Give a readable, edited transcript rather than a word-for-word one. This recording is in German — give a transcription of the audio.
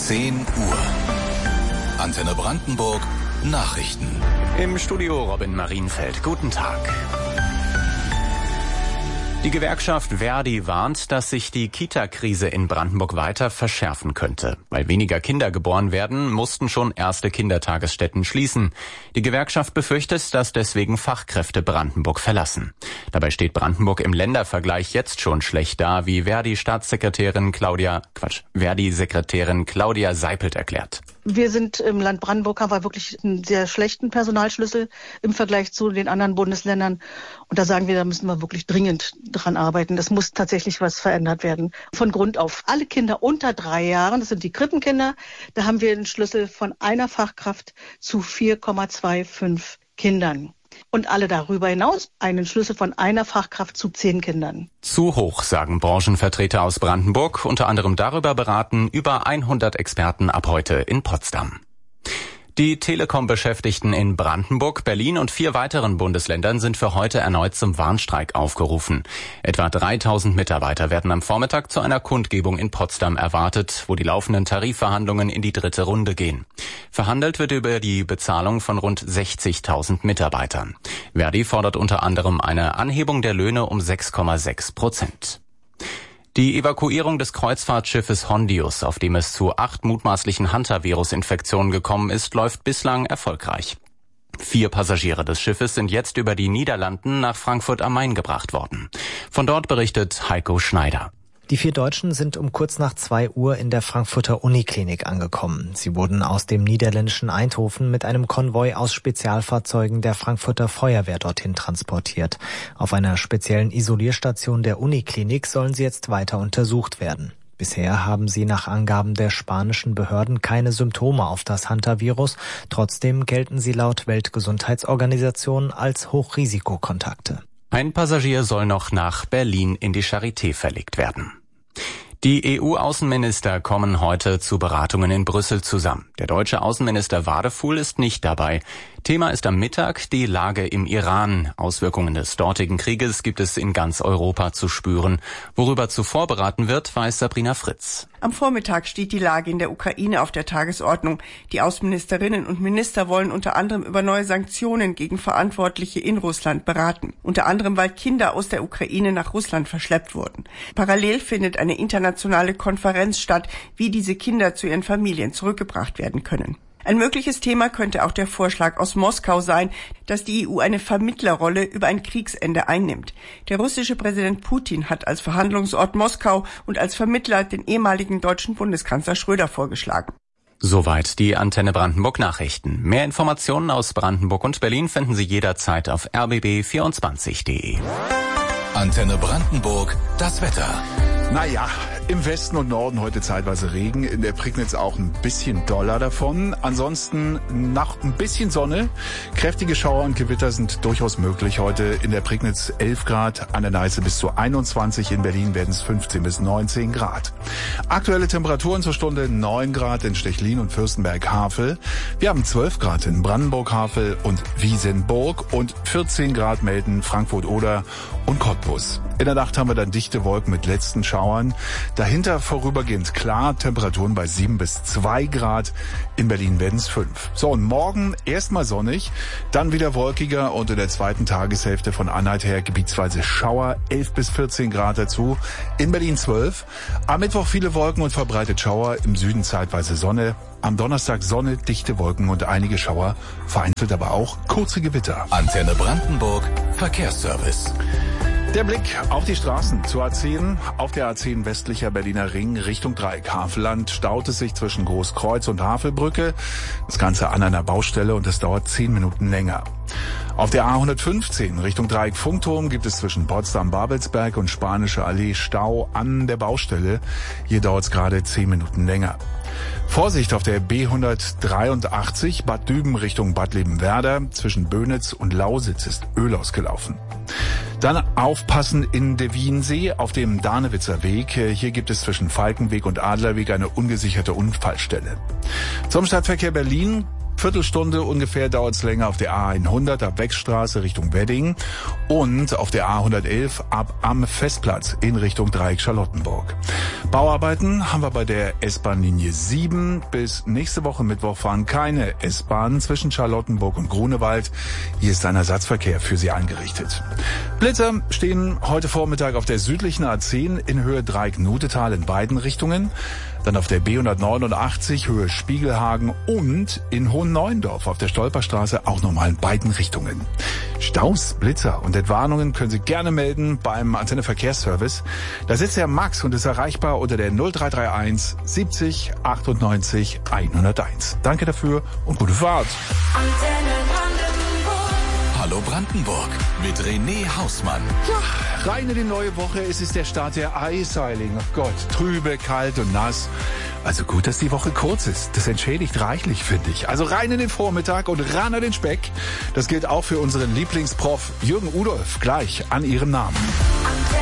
10 Uhr. Antenne Brandenburg Nachrichten. Im Studio Robin Marienfeld. Guten Tag. Die Gewerkschaft ver.di warnt, dass sich die Kita-Krise in Brandenburg weiter verschärfen könnte. Weil weniger Kinder geboren werden, mussten schon erste Kindertagesstätten schließen. Die Gewerkschaft befürchtet, dass deswegen Fachkräfte Brandenburg verlassen. Dabei steht Brandenburg im Ländervergleich jetzt schon schlecht da, wie ver.di-Sekretärin Claudia Seipelt erklärt. Wir sind im Land Brandenburg, haben wir wirklich einen sehr schlechten Personalschlüssel im Vergleich zu den anderen Bundesländern. Und da sagen wir, da müssen wir wirklich dringend dran arbeiten. Es muss tatsächlich was verändert werden. Von Grund auf. Alle Kinder unter 3 Jahren, das sind die Krippenkinder, da haben wir einen Schlüssel von einer Fachkraft zu 4,25 Kindern. Und alle darüber hinaus einen Schlüssel von einer Fachkraft zu 10 Kindern. Zu hoch, sagen Branchenvertreter aus Brandenburg. Unter anderem darüber beraten über 100 Experten ab heute in Potsdam. Die Telekom-Beschäftigten in Brandenburg, Berlin und 4 weiteren Bundesländern sind für heute erneut zum Warnstreik aufgerufen. Etwa 3000 Mitarbeiter werden am Vormittag zu einer Kundgebung in Potsdam erwartet, wo die laufenden Tarifverhandlungen in die 3. Runde gehen. Verhandelt wird über die Bezahlung von rund 60.000 Mitarbeitern. ver.di fordert unter anderem eine Anhebung der Löhne um 6,6%. Die Evakuierung des Kreuzfahrtschiffes Hondius, auf dem es zu 8 mutmaßlichen Hantavirus-Infektionen gekommen ist, läuft bislang erfolgreich. 4 Passagiere des Schiffes sind jetzt über die Niederlanden nach Frankfurt am Main gebracht worden. Von dort berichtet Heiko Schneider. Die 4 Deutschen sind um kurz nach 2 Uhr in der Frankfurter Uniklinik angekommen. Sie wurden aus dem niederländischen Eindhoven mit einem Konvoi aus Spezialfahrzeugen der Frankfurter Feuerwehr dorthin transportiert. Auf einer speziellen Isolierstation der Uniklinik sollen sie jetzt weiter untersucht werden. Bisher haben sie nach Angaben der spanischen Behörden keine Symptome auf das Hantavirus. Trotzdem gelten sie laut Weltgesundheitsorganisation als Hochrisikokontakte. Ein Passagier soll noch nach Berlin in die Charité verlegt werden. Die EU-Außenminister kommen heute zu Beratungen in Brüssel zusammen. Der deutsche Außenminister Wadefuhl ist nicht dabei. Thema ist am Mittag die Lage im Iran. Auswirkungen des dortigen Krieges gibt es in ganz Europa zu spüren. Worüber zuvor beraten wird, weiß Sabrina Fritz. Am Vormittag steht die Lage in der Ukraine auf der Tagesordnung. Die Außenministerinnen und Minister wollen unter anderem über neue Sanktionen gegen Verantwortliche in Russland beraten. Unter anderem, weil Kinder aus der Ukraine nach Russland verschleppt wurden. Parallel findet eine internationale Konferenz statt, wie diese Kinder zu ihren Familien zurückgebracht werden können. Ein mögliches Thema könnte auch der Vorschlag aus Moskau sein, dass die EU eine Vermittlerrolle über ein Kriegsende einnimmt. Der russische Präsident Putin hat als Verhandlungsort Moskau und als Vermittler den ehemaligen deutschen Bundeskanzler Schröder vorgeschlagen. Soweit die Antenne Brandenburg Nachrichten. Mehr Informationen aus Brandenburg und Berlin finden Sie jederzeit auf rbb24.de. Antenne Brandenburg, das Wetter. Naja, im Westen und Norden heute zeitweise Regen, in der Prignitz auch ein bisschen doller davon. Ansonsten nach ein bisschen Sonne. Kräftige Schauer und Gewitter sind durchaus möglich. Heute in der Prignitz 11 Grad, an der Neiße bis zu 21, in Berlin werden es 15 bis 19 Grad. Aktuelle Temperaturen zur Stunde 9 Grad in Stechlin und Fürstenberg-Havel. Wir haben 12 Grad in Brandenburg-Havel und Wiesenburg und 14 Grad melden Frankfurt-Oder und Cottbus. In der Nacht haben wir dann dichte Wolken mit letzten Schauern. Dahinter vorübergehend klar, Temperaturen bei 7 bis 2 Grad. In Berlin werden es 5. So, und morgen erstmal sonnig, dann wieder wolkiger und in der zweiten Tageshälfte von Anhalt her gebietsweise Schauer, 11 bis 14 Grad dazu. In Berlin 12. Am Mittwoch viele Wolken und verbreitet Schauer, im Süden zeitweise Sonne. Am Donnerstag Sonne, dichte Wolken und einige Schauer, vereinzelt aber auch kurze Gewitter. Antenne Brandenburg, Verkehrsservice. Der Blick auf die Straßen zur A10. Auf der A10 westlicher Berliner Ring Richtung Dreieck Havelland staut es sich zwischen Großkreuz und Havelbrücke. Das Ganze an einer Baustelle und es dauert 10 Minuten länger. Auf der A115 Richtung Dreieck Funkturm gibt es zwischen Potsdam-Babelsberg und Spanische Allee Stau an der Baustelle. Hier dauert es gerade 10 Minuten länger. Vorsicht auf der B183 Bad Düben Richtung Bad Lebenwerder. Zwischen Bönitz und Lausitz ist Öl ausgelaufen. Dann aufpassen in der Wiensee auf dem Danewitzer Weg. Hier gibt es zwischen Falkenweg und Adlerweg eine ungesicherte Unfallstelle. Zum Stadtverkehr Berlin. Viertelstunde ungefähr dauert es länger auf der A100 ab Wechstraße Richtung Wedding und auf der A111 ab am Festplatz in Richtung Dreieck Charlottenburg. Bauarbeiten haben wir bei der S-Bahn-Linie 7. Bis nächste Woche Mittwoch fahren keine S-Bahnen zwischen Charlottenburg und Grunewald. Hier ist ein Ersatzverkehr für Sie eingerichtet. Blitzer stehen heute Vormittag auf der südlichen A10 in Höhe Dreieck-Nutetal in beiden Richtungen. Dann auf der B189 Höhe Spiegelhagen und in Hohenneuendorf auf der Stolperstraße auch nochmal in beiden Richtungen. Staus, Blitzer und Entwarnungen können Sie gerne melden beim Antenne Verkehrsservice. Da sitzt der Max und ist erreichbar unter der 0331 70 98 101. Danke dafür und gute Fahrt. Hallo Brandenburg mit René Hausmann. Ja, rein in die neue Woche. Es ist der Start der Eiseiling. Oh Gott, trübe, kalt und nass. Also gut, dass die Woche kurz ist. Das entschädigt reichlich, finde ich. Also rein in den Vormittag und ran an den Speck. Das gilt auch für unseren Lieblingsprof Jürgen Udolf. Gleich an Ihrem Namen.